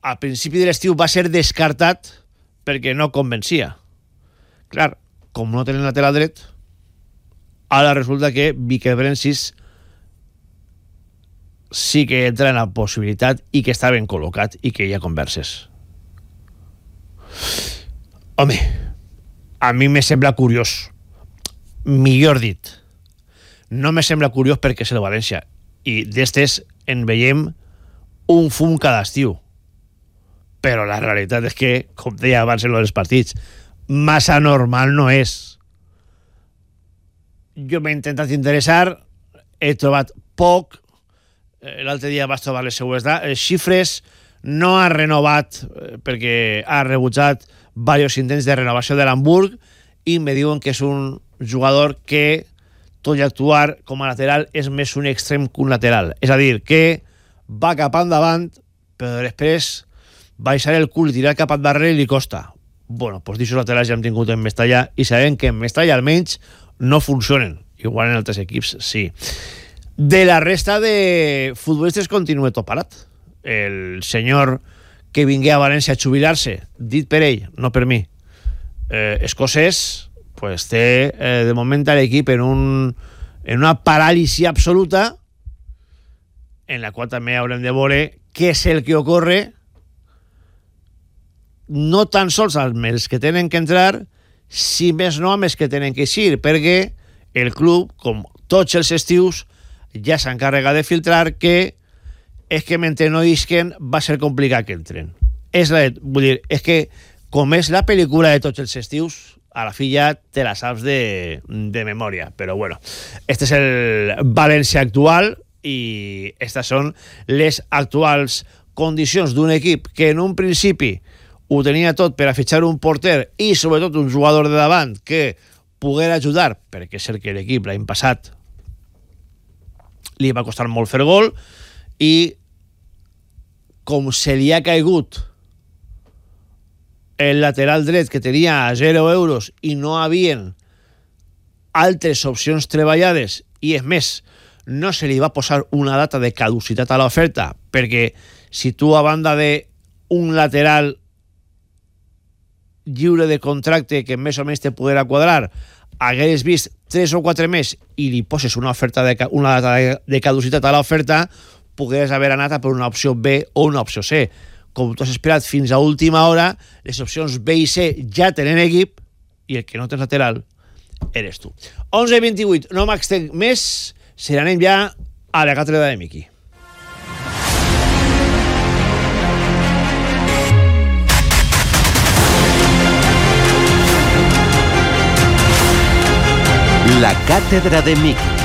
a principi de l'estiu va ser descartat perquè no convencia. Clar, com no tenen lateral dret, ara resulta que Viquebrensis sí que entra en la possibilitat i que està ben col·locat i que hi ha converses. Home, a mi me sembla curiós. Millor dit, no me sembla curiós perquè és el València i d'estes en veiem un fum cada estiu. Però la realitat és que, com deia abans en els partits, massa normal no és. Jo m'he intentat interessar, he trobat poc. L'altre dia vaig trobar les seues xifres. No ha renovat perquè ha rebutjat diversos intents de renovació de l'Hamburg i me diuen que és un jugador que, tot i actuar com a lateral, és més un extrem que un lateral. És a dir, que va cap endavant, però després baixar el cul i tirar cap darrere li costa. Bueno, doncs d'això laterals ja hem tingut en Mestalla i sabem que en Mestalla almenys no funcionen. Igual en altres equips sí. De la resta de futbolistes continua tot parat. El senyor que vingué a València a jubilar-se, dit per ell, no per mi, escocès, pues té de moment a l'equip en una paràlisi absoluta en la qual també haurem de veure què és el que ocorre, no tan sols amb els que tenen que entrar, si més no amb els que tenen que eixir, perquè el club, com tots els estius, ja s'encarrega de filtrar que és que mentre no isquen va ser complicat que entren. Vull dir, és que com és la pel·lícula de tots els estius, a la fi ja te la saps de memòria. Però bueno, este és el València actual i estas són les actuals condicions d'un equip que en un principi ho tenia tot per a fitxar un porter i sobretot un jugador de davant que poguera ajudar, perquè és cert que l'equip l'any passat li va costar molt fer gol i com se li ha caigut el lateral dret que tenia 0 euros i no havien altres opcions treballades i és més, no se li va posar una data de caducitat a l'oferta perquè si tu a banda d'un lateral lliure de contracte que més o menys te poguera quadrar hagués vist 3 o 4 més i li poses una data de caducitat a l'oferta, pogués haver anat a per una opció B o una opció C. Com tu has esperat fins a última hora, les opcions B i C ja tenen equip i el que no tens lateral eres tu. 11:28, no m'extenc més, se n'anem ja a la càtedra de Miqui. La càtedra de Miqui.